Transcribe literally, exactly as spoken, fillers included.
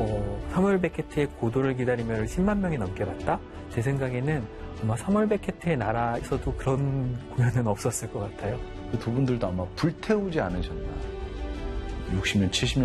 어, 사무엘 베케트의 고도를 기다리며를 십만 명이 넘게 봤다? 제 생각에는 아마 사무엘 베케트의 나라에서도 그런 공연은 없었을 것 같아요. 두 분들도 아마 불태우지 않으셨나. 육십 년, 칠십 년